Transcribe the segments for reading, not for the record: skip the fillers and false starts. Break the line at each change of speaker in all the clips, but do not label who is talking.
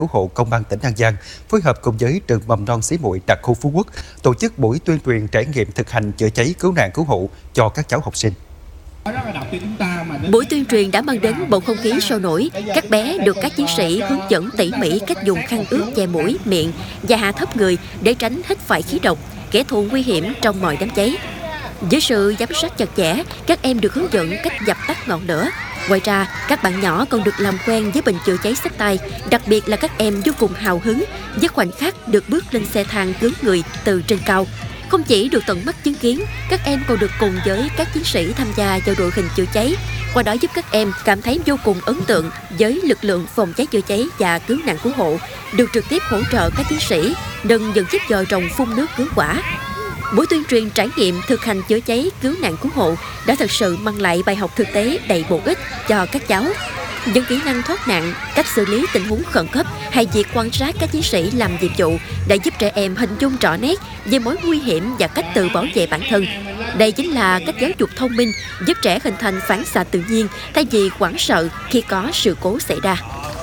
Cứu hộ Công an tỉnh An Giang phối hợp cùng với trường mầm non Xí Muội đặc khu Phú Quốc tổ chức buổi tuyên truyền trải nghiệm thực hành chữa cháy cứu nạn cứu hộ cho các cháu học sinh.
Buổi tuyên truyền đã mang đến bầu không khí sôi nổi. Các bé được các chiến sĩ hướng dẫn tỉ mỉ cách dùng khăn ướt che mũi, miệng và hạ thấp người để tránh hít phải khí độc, kẻ thù nguy hiểm trong mọi đám cháy. Dưới sự giám sát chặt chẽ, các em được hướng dẫn cách dập tắt ngọn lửa. Ngoài ra, các bạn nhỏ còn được làm quen với bình chữa cháy xách tay, đặc biệt là các em vô cùng hào hứng với khoảnh khắc được bước lên xe thang cứu người từ trên cao. Không chỉ được tận mắt chứng kiến, các em còn được cùng với các chiến sĩ tham gia vào đội hình chữa cháy, qua đó giúp các em cảm thấy vô cùng ấn tượng với lực lượng phòng cháy chữa cháy và cứu nạn cứu hộ, được trực tiếp hỗ trợ các chiến sĩ nâng những chiếc vòi rồng phun nước cứu hỏa. Buổi tuyên truyền trải nghiệm thực hành chữa cháy cứu nạn cứu hộ đã thực sự mang lại bài học thực tế đầy bổ ích cho các cháu. Những kỹ năng thoát nạn, cách xử lý tình huống khẩn cấp hay việc quan sát các chiến sĩ làm nhiệm vụ đã giúp trẻ em hình dung rõ nét về mối nguy hiểm và cách tự bảo vệ bản thân. Đây chính là cách giáo dục thông minh giúp trẻ hình thành phản xạ tự nhiên thay vì hoảng sợ khi có sự cố xảy ra.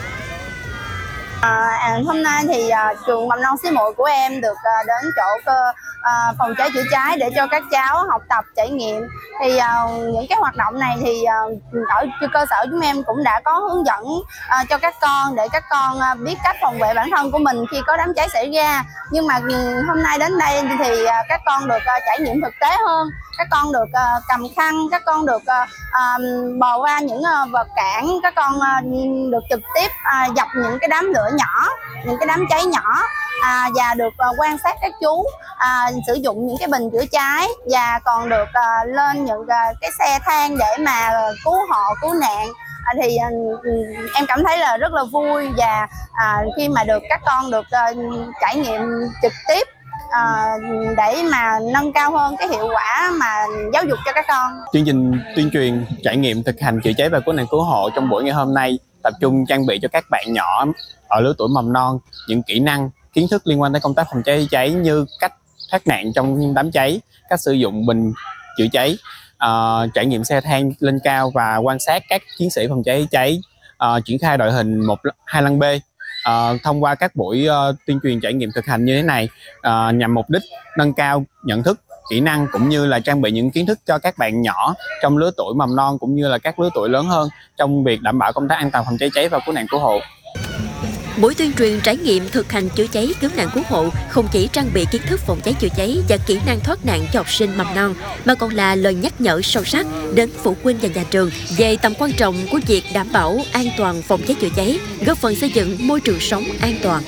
Hôm nay thì trường mầm non Xí Muội của em được đến chỗ phòng cháy chữa cháy để cho các cháu học tập trải nghiệm. Thì những cái hoạt động này thì ở cơ sở chúng em cũng đã có hướng dẫn cho các con để các con biết cách phòng vệ bản thân của mình khi có đám cháy xảy ra. Nhưng mà hôm nay đến đây thì các con được trải nghiệm thực tế hơn. Các con được cầm khăn, các con được bò qua những vật cản, các con được trực tiếp dập những cái đám lửa nhỏ, những cái đám cháy nhỏ và được quan sát các chú sử dụng những cái bình chữa cháy và còn được lên những cái xe thang để mà cứu hộ, cứu nạn. Thì em cảm thấy là rất là vui và khi mà được các con được trải nghiệm trực tiếp để mà nâng cao hơn cái hiệu quả mà giáo dục cho các con.
Chương trình tuyên truyền trải nghiệm thực hành chữa cháy và cứu nạn cứu hộ trong buổi ngày hôm nay tập trung trang bị cho các bạn nhỏ ở lứa tuổi mầm non những kỹ năng, kiến thức liên quan tới công tác phòng cháy chữa cháy như cách thoát nạn trong đám cháy, cách sử dụng bình chữa cháy, trải nghiệm xe thang lên cao và quan sát các chiến sĩ phòng cháy chữa cháy triển khai đội hình 125B. Thông qua các buổi tuyên truyền trải nghiệm thực hành như thế này nhằm mục đích nâng cao nhận thức, kỹ năng cũng như là trang bị những kiến thức cho các bạn nhỏ trong lứa tuổi mầm non cũng như là các lứa tuổi lớn hơn trong việc đảm bảo công tác an toàn phòng cháy cháy và cứu nạn cứu hộ.
Buổi tuyên truyền trải nghiệm thực hành chữa cháy cứu nạn cứu hộ không chỉ trang bị kiến thức phòng cháy chữa cháy và kỹ năng thoát nạn cho học sinh mầm non, mà còn là lời nhắc nhở sâu sắc đến phụ huynh và nhà trường về tầm quan trọng của việc đảm bảo an toàn phòng cháy chữa cháy, góp phần xây dựng môi trường sống an toàn.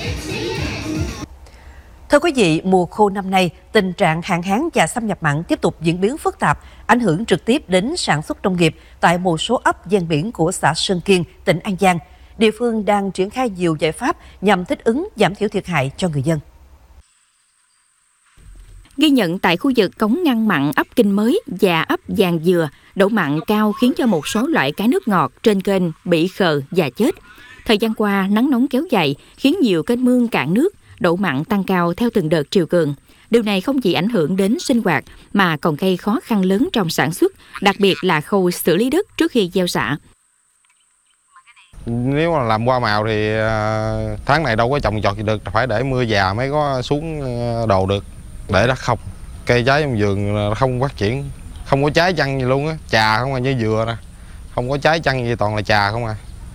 Thưa quý vị, mùa khô năm nay, tình trạng hạn hán và xâm nhập mặn tiếp tục diễn biến phức tạp, ảnh hưởng trực tiếp đến sản xuất nông nghiệp tại một số ấp ven biển của xã Sơn Kiên, tỉnh An Giang. Địa phương đang triển khai nhiều giải pháp nhằm thích ứng, giảm thiểu thiệt hại cho người dân.
Ghi nhận tại khu vực cống ngăn mặn ấp Kinh Mới và ấp Giàng Dừa, độ mặn cao khiến cho một số loại cá nước ngọt trên kênh bị khờ và chết. Thời gian qua, nắng nóng kéo dài khiến nhiều kênh mương cạn nước, độ mặn tăng cao theo từng đợt triều cường. Điều này không chỉ ảnh hưởng đến sinh hoạt mà còn gây khó khăn lớn trong sản xuất, đặc biệt là khâu xử lý đất trước khi gieo xạ.
Nếu mà làm hoa màu thì tháng này đâu có trồng trọt gì được, phải để mưa già mới có xuống đồ được. Để đất không, cây trái trong vườn không phát triển, không có trái chăng gì luôn á, trà không à, như dừa nè, không có trái chăng gì, toàn là trà không à.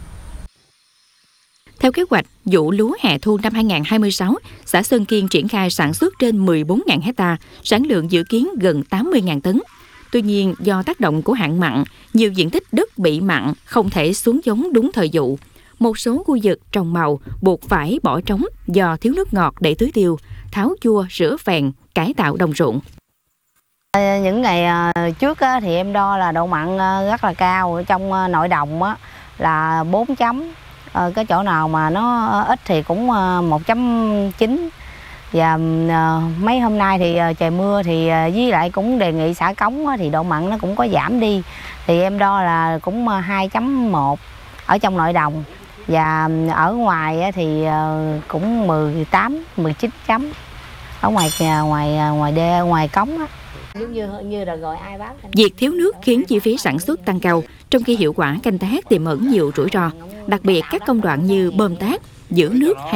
Theo kế hoạch, vụ lúa hè thu năm 2026, xã Sơn Kiên triển khai sản xuất trên 14.000 hectare, sản lượng dự kiến gần 80.000 tấn. Tuy nhiên, do tác động của hạn mặn, nhiều diện tích đất bị mặn không thể xuống giống đúng thời vụ. Một số khu vực trồng màu buộc phải bỏ trống do thiếu nước ngọt để tưới tiêu, tháo chua, rửa phèn, cải tạo đồng ruộng.
Những ngày trước thì em đo là độ mặn rất là cao, ở trong nội đồng là 4 chấm. Cái chỗ nào mà nó ít thì cũng 1.9. Và mấy hôm nay thì trời mưa thì với lại cũng đề nghị xả cống thì độ mặn nó cũng có giảm đi. Thì em đo là cũng 2.1 ở trong nội đồng. Và ở ngoài thì cũng 18, 19 chấm. Ở ngoài cống á. Như là gọi ai bán.
Việc thiếu nước khiến chi phí sản xuất tăng cao, trong khi hiệu quả canh tác tiềm ẩn nhiều rủi ro. Đặc biệt các công đoạn như bơm tác, giữ nước